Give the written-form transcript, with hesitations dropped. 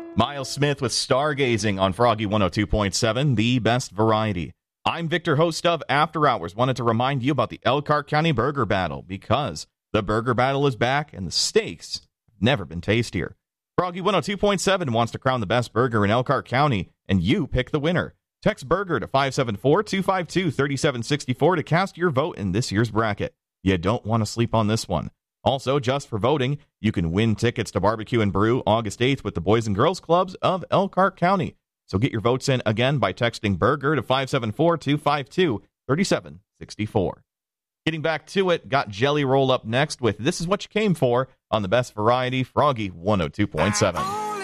Miles Smith with Stargazing on Froggy 102.7, the best variety. I'm Victor, host of After Hours. Wanted to remind you about the Elkhart County Burger Battle because the Burger Battle is back and the steaks have never been tastier. Froggy 102.7 wants to crown the best burger in Elkhart County, and you pick the winner. Text burger to 574-252-3764 to cast your vote in this year's bracket. You don't want to sleep on this one. Also, just for voting, you can win tickets to Barbecue and Brew August 8th with the Boys and Girls Clubs of Elkhart County. So get your votes in again by texting burger to 574-252-3764. Getting back to it, got Jelly Roll up next with This Is What You Came For on the best variety, Froggy 102.7.